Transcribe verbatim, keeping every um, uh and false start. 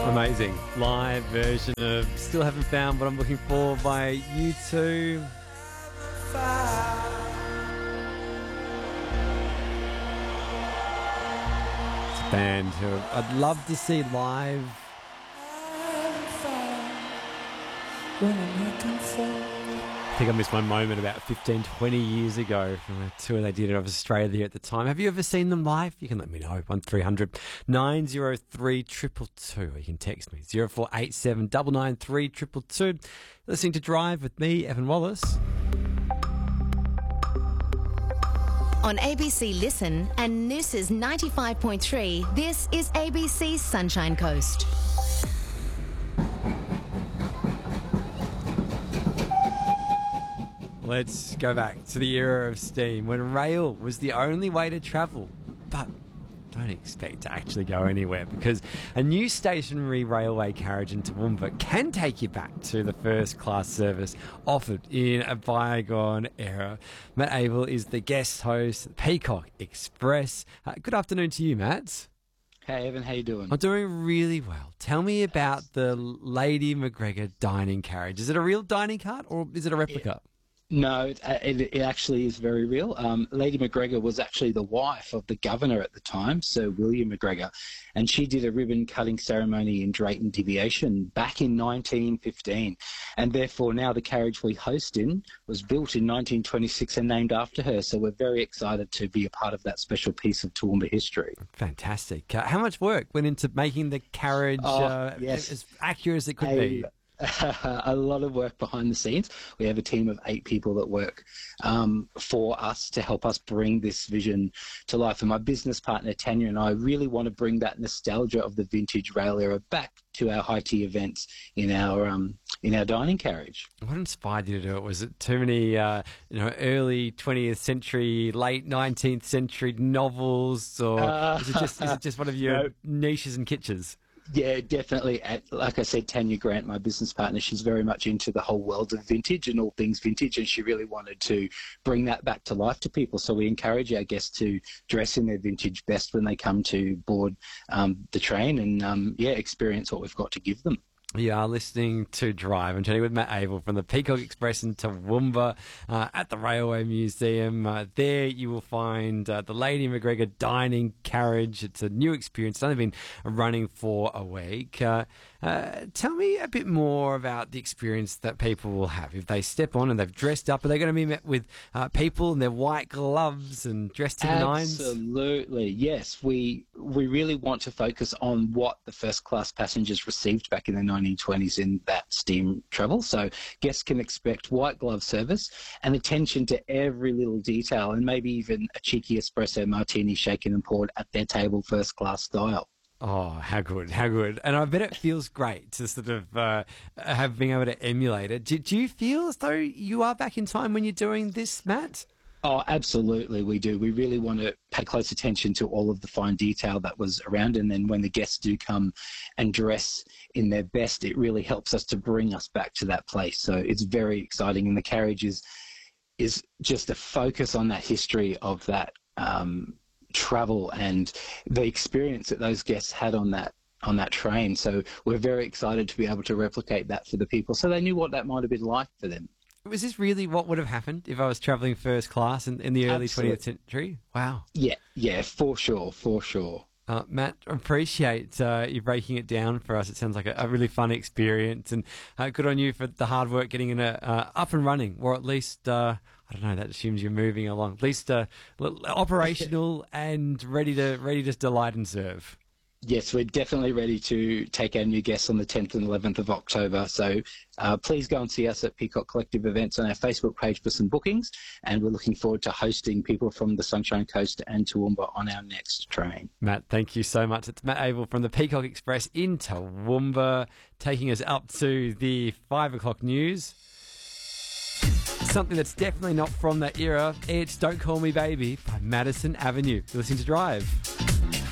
Amazing. Live version of Still Haven't Found What I'm Looking For by U two. It's a band who I'd love to see live. I think I missed my moment about fifteen, twenty years ago from a tour they did of Australia at the time. Have you ever seen them live? You can let me know. one three hundred nine oh three two two two. Or you can text me. zero four eight seven nine nine three two two two. Listening to Drive with me, Evan Wallace. On A B C Listen and Noosa's ninety-five point three, this is A B C's Sunshine Coast. Let's go back to the era of steam when rail was the only way to travel. But don't expect to actually go anywhere, because a new stationary railway carriage in Toowoomba can take you back to the first class service offered in a bygone era. Matt Abel is the guest host, Peacock Express. Uh, good afternoon to you, Matt. Hey Evan, how you doing? I'm doing really well. Tell me about the Lady McGregor dining carriage. Is it a real dining cart or is it a replica? Yeah. No, it, it, it actually is very real. Um, Lady McGregor was actually the wife of the governor at the time, Sir William McGregor, and she did a ribbon-cutting ceremony in Drayton Deviation back in nineteen fifteen. And therefore now the carriage we host in was built in nineteen twenty-six and named after her. So we're very excited to be a part of that special piece of Toowoomba history. Fantastic. Uh, how much work went into making the carriage oh, uh, yes. as accurate as it could a, be? A lot of work behind the scenes. We have a team of eight people that work um, for us to help us bring this vision to life. And my business partner, Tanya, and I really want to bring that nostalgia of the vintage rail era back to our high tea events in our um, in our dining carriage. What inspired you to do it? Was it too many uh, you know, early twentieth century, late nineteenth century novels, or uh, is, it just, is it just one of your no. niches and kitchens? Yeah, definitely. Like I said, Tanya Grant, my business partner, she's very much into the whole world of vintage and all things vintage, and she really wanted to bring that back to life to people. So we encourage our guests to dress in their vintage best when they come to board um, the train and, um, yeah, experience what we've got to give them. You are listening to Drive. I'm chatting with Matt Abel from the Peacock Express in Toowoomba uh, at the Railway Museum. Uh, there you will find uh, the Lady McGregor dining carriage. It's a new experience. It's only been running for a week. Uh, uh, tell me a bit more about the experience that people will have. If they step on and they've dressed up, are they going to be met with uh, people in their white gloves and dressed to the nines? Absolutely, yes. We, we really want to focus on what the first class passengers received back in the nineteen twenties in that steam travel. So guests can expect white glove service and attention to every little detail, and maybe even a cheeky espresso martini shaken and poured at their table, first class style. Oh, how good, how good. And I bet it feels great to sort of uh, have been able to emulate it. Do, do you feel as though you are back in time when you're doing this, Matt? Oh, absolutely, we do. We really want to pay close attention to all of the fine detail that was around, and then when the guests do come and dress in their best, it really helps us to bring us back to that place. So it's very exciting, and the carriage is, is just a focus on that history of that um, travel and the experience that those guests had on that on that train. So we're very excited to be able to replicate that for the people, so they knew what that might have been like for them. Was this really what would have happened if I was travelling first class in, in the early Absolutely. twentieth century? Wow. Yeah, yeah, for sure, for sure. Uh, Matt, appreciate uh, you breaking it down for us. It sounds like a, a really fun experience, and uh, good on you for the hard work getting it uh, up and running, or at least, uh, I don't know, that assumes you're moving along, at least uh, operational and ready to ready to delight and serve. Yes, we're definitely ready to take our new guests on the tenth and eleventh of October. So uh, please go and see us at Peacock Collective Events on our Facebook page for some bookings. And we're looking forward to hosting people from the Sunshine Coast and Toowoomba on our next train. Matt, thank you so much. It's Matt Abel from the Peacock Express in Toowoomba, taking us up to the five o'clock news. Something that's definitely not from that era. It's Don't Call Me Baby by Madison Avenue. You're listening to Drive.